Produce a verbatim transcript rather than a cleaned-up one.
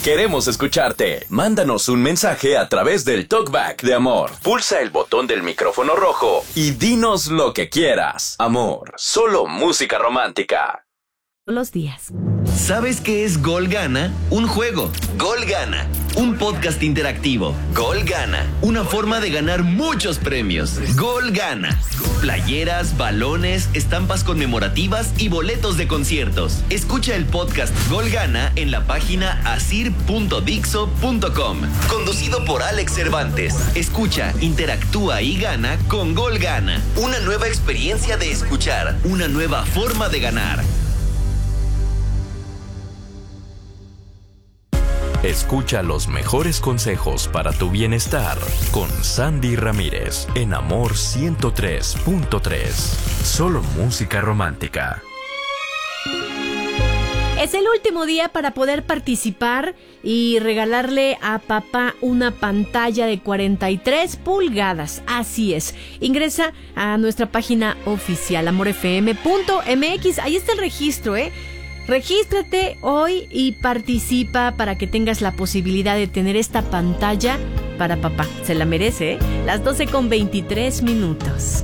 Queremos escucharte. Mándanos un mensaje a través del TalkBack de Amor. Pulsa el botón del micrófono rojo y dinos lo que quieras. Amor, solo música romántica. Los días. ¿Sabes qué es Gol Gana? Un juego. Gol Gana. Un podcast interactivo. Gol Gana. Una forma de ganar muchos premios. Gol Gana. Playeras, balones, estampas conmemorativas y boletos de conciertos. Escucha el podcast Gol Gana en la página asir punto dixo punto com. Conducido por Alex Cervantes. Escucha, interactúa y gana con Gol Gana. Una nueva experiencia de escuchar. Una nueva forma de ganar. Escucha los mejores consejos para tu bienestar con Sandy Ramírez en Amor ciento tres punto tres. Solo música romántica. Es el último día para poder participar y regalarle a papá una pantalla de cuarenta y tres pulgadas. Así es. Ingresa a nuestra página oficial amor f m punto m x. Ahí está el registro, ¿eh? Regístrate hoy y participa para que tengas la posibilidad de tener esta pantalla para papá. Se la merece, ¿eh? Las doce con veintitrés minutos.